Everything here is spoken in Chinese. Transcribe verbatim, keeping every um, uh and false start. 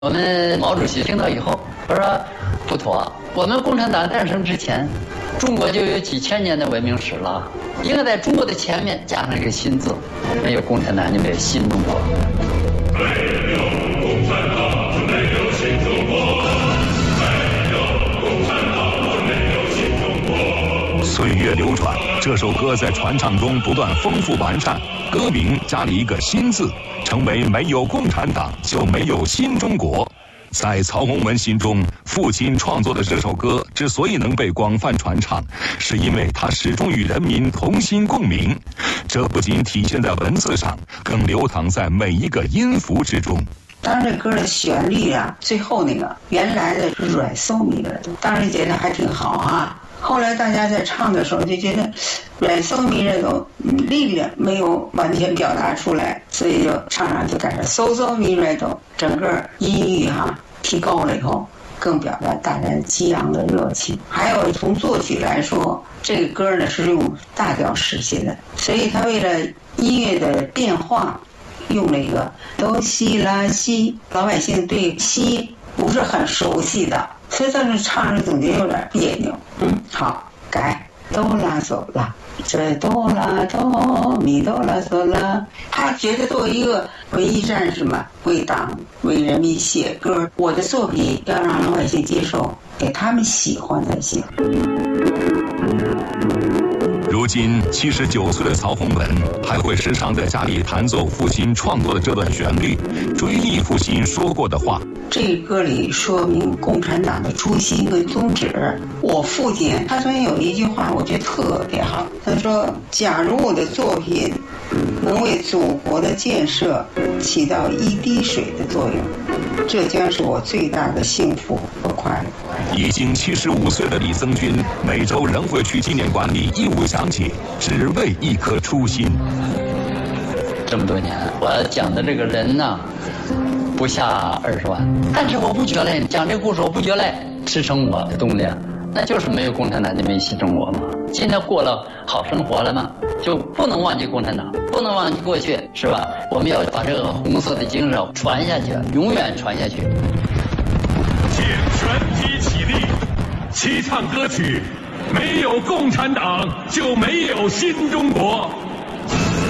我们毛主席听到以后，他说不妥，我们共产党诞生之前，中国就有几千年的文明史了，应该在中国的前面加上一个新字，没有共产党就没有新中国。 没有共产党就没有新中国，没有共产党就没有新中国。 岁月流转，这首歌在传唱中不断丰富完善，歌名加了一个新字，成为没有共产党就没有新中国。在曹洪文心中，父亲创作的这首歌之所以能被广泛传唱，是因为他始终与人民同心共鸣。这不仅体现在文字上，更流淌在每一个音符之中。 当然这歌的旋律啊，最后那个原来的是软嗦咪的，当时觉得还挺好啊。后来大家在唱的时候就觉得软嗦咪这种力量没有完全表达出来，所以就唱上就改成嗦嗦咪来哆，整个音域哈、啊、提高了以后，更表达大家激昂的热情。还有从作曲来说，这个歌呢是用大调式写的，所以他为了音乐的变化，用了一个哆西拉西，老百姓对西不是很熟悉的。所以当时唱着总觉得有点别扭，嗯，好，改哆啦嗦啦，这哆啦哆咪哆啦嗦啦。他觉得作为一个文艺战士嘛，为党为人民写歌，我的作品要让老百姓接受，给他们喜欢才行。 如今七十九岁的曹洪文还会时常在家里弹奏父亲创作的这段旋律，追忆父亲说过的话。 这歌里说明共产党的初心跟宗旨。我父亲他曾经有一句话我觉得特别好，他说假如我的作品能为祖国的建设起到一滴水的作用，这将是我最大的幸福和快乐。 已经七十五岁的李增军每周仍会去纪念馆里义务讲解，只为一颗初心。 这么多年我讲的这个人呢不下二十万，但是我不觉得讲这个故事我不觉得支撑我的动力，那就是没有共产党就没新中国嘛。现在过了好生活了嘛，就不能忘记共产党，不能忘记过去，是吧？我们要把这个红色的精神传下去，永远传下去。 请全体起立，齐唱歌曲。没有共产党就没有新中国。